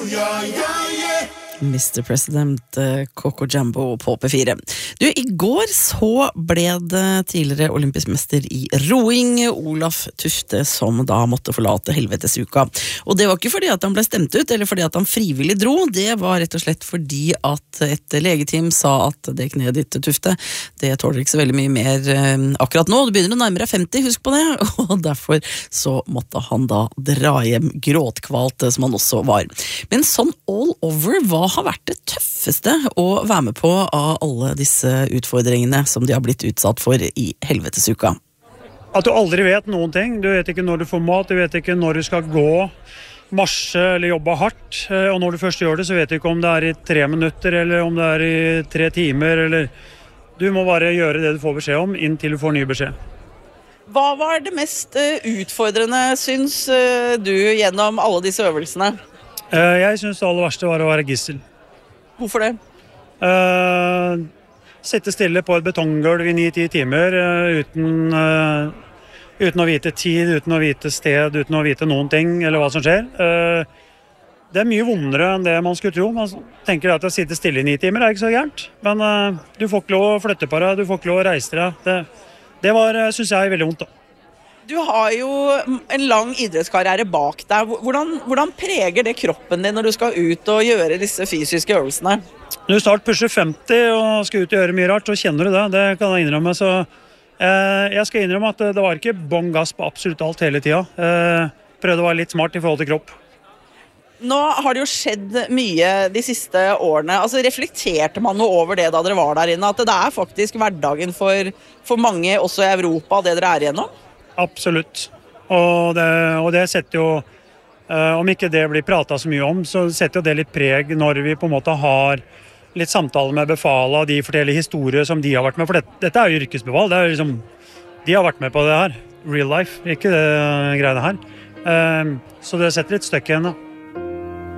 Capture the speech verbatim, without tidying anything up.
mister President, Coco Jumbo på P fire. Du, i går så ble det tidligere olympisk mester i roing, Olaf Tufte, som da måtte forlate helvetesuka. Og det var ikke fordi at han ble stemt ut, eller fordi at han frivillig dro, det var rett og slett fordi at et legeteam sa at det kneet ditt, Tufte, det tåler ikke så veldig mye mer akkurat nå. Du begynner å nærme deg femti, husk på det, og derfor så måtte han da dra hjem gråtkvalt, som han også var. Men sånn all over, hva har vært det tøffeste å være med på av alle disse utfordringene som de har blitt utsatt for i helvetesuka? At du aldri vet noen ting. Du vet ikke når du får mat, du vet ikke når du skal gå, marsje eller jobbe hardt. Og når du først gjør det, så vet du ikke om det er i tre minutter eller om det er i tre timer. Eller du må bare gjøre det du får beskjed om inntil du får ny beskjed. Hva var det mest utfordrende, syns du, gjennom alle disse øvelsene? Jeg synes det aller verste var å være gissel. Hvorfor det? Uh, sitte stille på et betonggulv i ni til ti timer uh, uten, uh, uten å vite tid, uten å vite sted, uten å vite noen ting eller hva som skjer. Uh, det er mye vondere enn det man skulle tro. Man tenker at å sitte stille i ni timer er ikke så gærent, men uh, du får ikke lov å flytte på deg, du får ikke lov å reise deg. Det, det var, synes jeg, veldig vondt da. Du har jo en lang idrettskarriere bak deg. Hvordan, hvordan preger det kroppen din når du skal ut og gjøre disse fysiske øvelsene? Når du snart pusher femti og skal ut og gjøre mye rart, så kjenner du det. Det kan jeg innrømme. Så, eh, jeg skal innrømme at det var ikke bong gass på absolutt alt hele tiden. Eh, prøvde å være litt smart i forhold til kropp. Nå har det jo skjedd mye de siste årene. Altså, reflekterte man noe over det da dere var der inne? At det er faktisk hverdagen for, for mange, også i Europa, det dere er igjennom? Absolutt. Og det, og det setter jo, eh, om ikke det blir pratet så mye om, så setter jo det litt preg når vi på en måte har litt samtaler med befalet, og de forteller historier som de har vært med. For dette, dette er jo yrkesbefal, det er liksom, de har vært med på det her. Real life, ikke det greiene her. Eh, så det setter litt støkk igjen da.